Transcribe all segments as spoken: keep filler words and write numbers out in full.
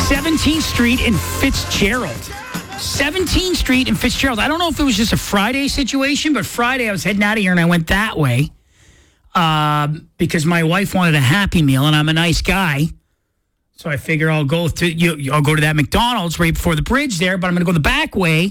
seventeenth Street in Fitzgerald. seventeenth Street in Fitzgerald. I don't know if it was just a Friday situation, but Friday I was heading out of here and I went that way uh, because my wife wanted a Happy Meal and I'm a nice guy. So I figure I'll go to you, I'll go to that McDonald's right before the bridge there, but I'm going to go the back way.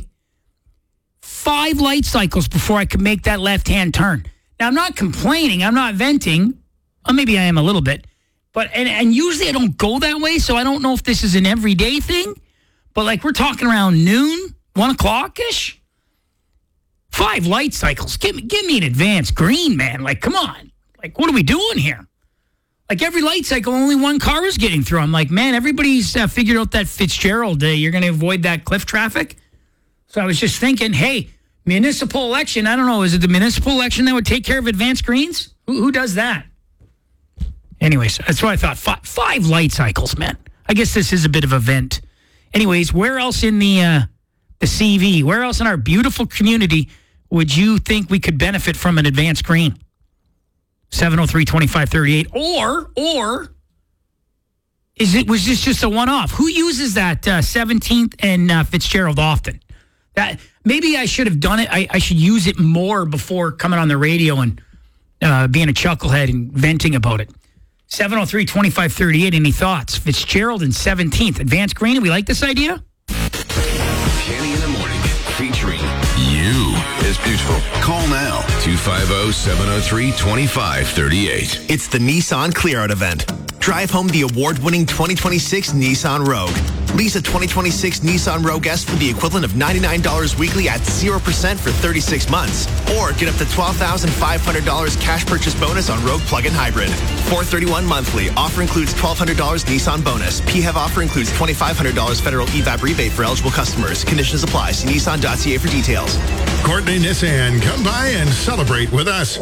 Five light cycles before I could make that left-hand turn. Now, I'm not complaining. I'm not venting. Or maybe I am a little bit. But and, and usually I don't go that way, so I don't know if this is an everyday thing. But like we're talking around noon, one o'clock-ish. Five light cycles. Give me, give me an advance green, man. Like, come on. Like, what are we doing here? Like every light cycle, only one car is getting through. I'm like, man, everybody's uh, figured out that Fitzgerald day. You're going to avoid that cliff traffic. So I was just thinking, hey, municipal election. I don't know. Is it the municipal election that would take care of advanced greens? Who, who does that? Anyways, that's what I thought. Five, five light cycles, man. I guess this is a bit of a vent. Anyways, where else in the uh, the C V, where else in our beautiful community would you think we could benefit from an advanced green? seven oh three, two five three eight. Or, or, is it was this just a one-off? Who uses that uh, seventeenth and uh, Fitzgerald often? That maybe I should have done it. I, I should use it more before coming on the radio and uh, being a chucklehead and venting about it. seven oh three, two five three eight. Any thoughts? Fitzgerald and seventeenth. Advanced green. We like this idea? Kenny in the Morning, featuring you is beautiful. Call now, two five zero, seven oh three, two five three eight. It's the Nissan Clear Out event. Drive home the award-winning twenty twenty-six Nissan Rogue. Lease a twenty twenty-six Nissan Rogue S for the equivalent of ninety-nine dollars weekly at zero percent for thirty-six months. Or get up to twelve thousand five hundred dollars cash purchase bonus on Rogue Plug-in Hybrid. four thirty-one monthly. Offer includes twelve hundred dollars Nissan bonus. P H E V offer includes twenty-five hundred dollars federal E V A B rebate for eligible customers. Conditions apply. See Nissan dot C A for details. Courtney Nissan, come by and celebrate with us.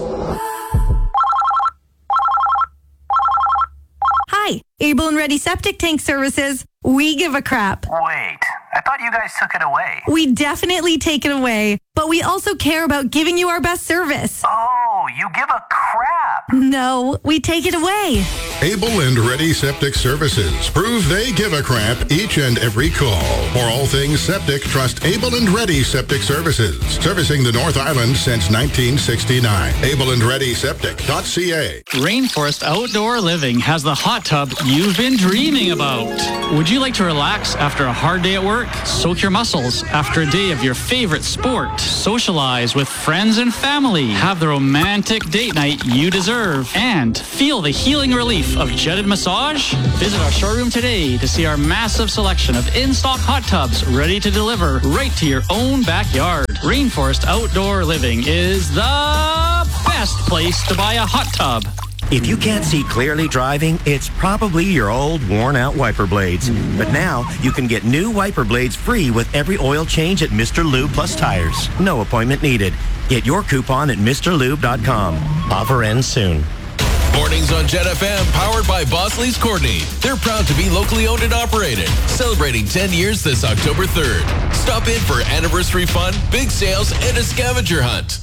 Hi, Able and Ready Septic Tank Services. We give a crap. Wait, I thought you guys took it away. We definitely take it away, but we also care about giving you our best service. Oh, you give a crap. No, we take it away. Able and Ready Septic Services. Prove they give a crap each and every call. For all things septic, trust Able and Ready Septic Services. Servicing the North Island since nineteen sixty-nine. Able and Ready Septic dot C A. Rainforest Outdoor Living has the hot tub you've been dreaming about. Would you like to relax after a hard day at work? Soak your muscles after a day of your favorite sport. Socialize with friends and family. Have the romantic date night you deserve. And feel the healing relief of jetted massage? Visit our showroom today to see our massive selection of in-stock hot tubs ready to deliver right to your own backyard. Rainforest Outdoor Living is the best place to buy a hot tub. If you can't see clearly driving, it's probably your old worn-out wiper blades. But now, you can get new wiper blades free with every oil change at Mister Lube Plus Tires. No appointment needed. Get your coupon at Mr Lube dot com. Offer ends soon. Mornings on Jet F M, powered by Bosley's Courtney. They're proud to be locally owned and operated, celebrating ten years this October third. Stop in for anniversary fun, big sales, and a scavenger hunt.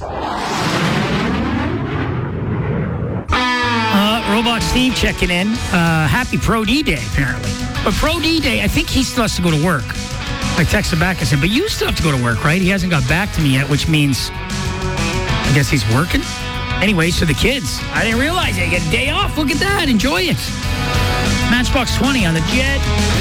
Uh, Robot Steve checking in. Uh, happy Pro D Day, apparently. But Pro D Day, I think he still has to go to work. I texted back and said, but you still have to go to work, right? He hasn't got back to me yet, which means I guess he's working. Anyway, so the kids, I didn't realize they get a day off. Look at that. Enjoy it. Matchbox twenty on the Jet.